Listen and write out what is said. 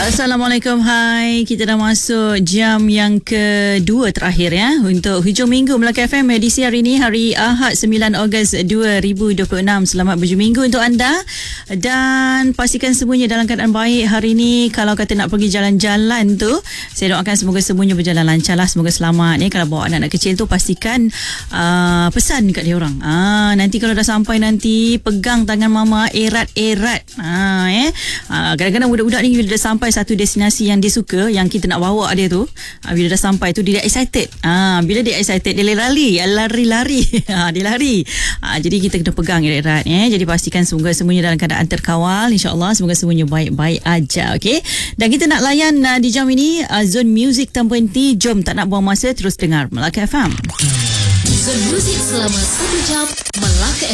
Assalamualaikum, hai. Kita dah masuk jam yang kedua terakhir ya untuk hujung minggu Melaka FM edisi hari ini, hari Ahad 9 Ogos 2026. Selamat berjumpa minggu untuk anda dan pastikan semuanya dalam keadaan baik hari ini. Kalau kata nak pergi jalan-jalan tu, saya doakan semoga semuanya berjalan lancar lah, semoga selamat. Kalau bawa anak-anak kecil tu pastikan pesan dekat dia orang. Nanti kalau dah sampai nanti pegang tangan mama, erat-erat. Kadang-kadang budak-budak ni bila dah sampai satu destinasi yang dia suka, yang kita nak bawa dia tu, bila dah sampai tu dia excited. Bila dia excited dia lari. Dia lari. Jadi kita kena pegang erat-erat ya. Jadi pastikan semoga semuanya dalam keadaan terkawal, insya-Allah. Semoga semuanya baik-baik aja, okey. Dan kita nak layan di jam ini Zone Music tanpa henti. Jom tak nak buang masa, terus dengar Melaka FM. Zone Music selama 1 jam Melaka